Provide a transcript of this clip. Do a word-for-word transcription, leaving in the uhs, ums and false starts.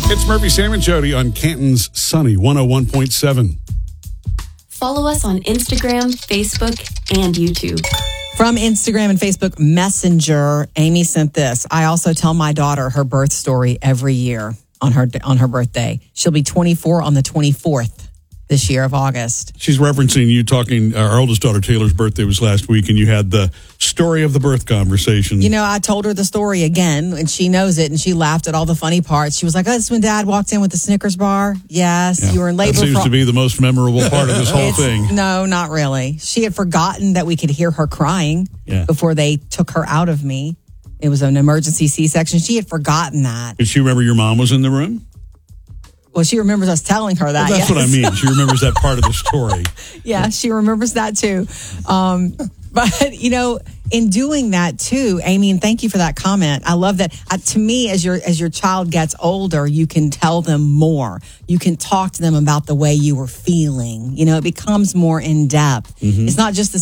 It's Murphy, Sam, and Jody on Canton's Sunny one oh one point seven. Follow us on Instagram, Facebook, and YouTube. From Instagram and Facebook Messenger, Amy sent this. I also tell my daughter her birth story every year on her on her birthday. She'll be twenty-four on the twenty-fourth this year of August. She's referencing you talking, our oldest daughter Taylor's birthday was last week, and you had the story of the birth conversation. You know, I told her the story again, and she knows it, and she laughed at all the funny parts. She was like, oh, this is when Dad walked in with the Snickers bar? Yes, Yeah. you were in labor. That seems for- to be the most memorable part of this whole It's- thing. No, not really. She had forgotten that we could hear her crying Yeah. before they took her out of me. It was an emergency C-section. She had forgotten that. Did she remember your mom was in the room? Well, she remembers us telling her that. Well, that's yes. what I mean. She remembers that part of the story. Yeah, she remembers that too. Um, but, you know, in doing that too, Amy, and thank you for that comment. I love that. Uh, to me, as your as your child gets older, you can tell them more. You can talk to them about the way you were feeling. You know, it becomes more in depth. Mm-hmm. It's not just the